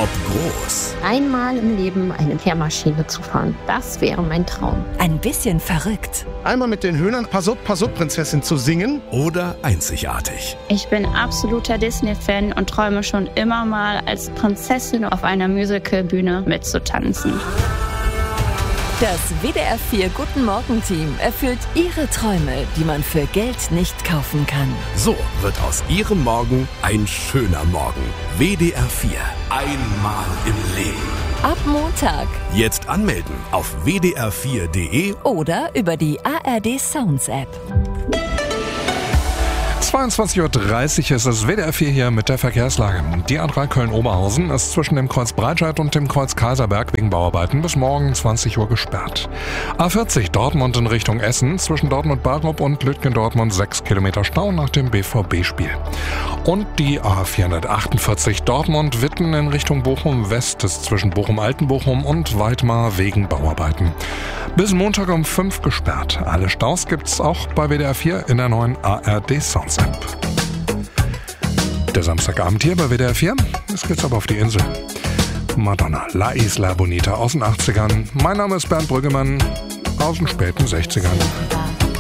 Ob groß Einmal im Leben eine Kehrmaschine zu fahren, das wäre mein Traum. Ein bisschen verrückt. Einmal mit den Höhnern Pass up, Prinzessin zu singen. oder einzigartig. Ich bin absoluter Disney-Fan und träume schon immer mal als Prinzessin auf einer Musicalbühne mitzutanzen. Das WDR 4 Guten Morgen-Team erfüllt Ihre Träume, die man für Geld nicht kaufen kann. So wird aus Ihrem Morgen ein schöner Morgen. WDR 4. Einmal im Leben. Ab Montag Jetzt anmelden auf wdr4.de. oder über die ARD Sounds App. 22.30 Uhr ist es WDR 4 hier mit der Verkehrslage. Die A3 Köln-Oberhausen ist zwischen dem Kreuz Breitscheid und dem Kreuz Kaiserberg wegen Bauarbeiten bis morgen 20 Uhr gesperrt. A40 Dortmund in Richtung Essen, zwischen Dortmund-Barup und Lütgendortmund 6 Kilometer Stau nach dem BVB-Spiel. Und die A448 Dortmund-Witten in Richtung Bochum-West ist zwischen Bochum-Altenbochum und Weidmar wegen Bauarbeiten. Bis Montag um 5 gesperrt. Alle Staus gibt's auch bei WDR 4 in der neuen ARD Sounds App. Der Samstagabend hier bei WDR 4. Jetzt geht's aber auf die Insel. Madonna, La Isla Bonita aus den 80ern. Mein Name ist Bernd Brüggemann aus den späten 60ern.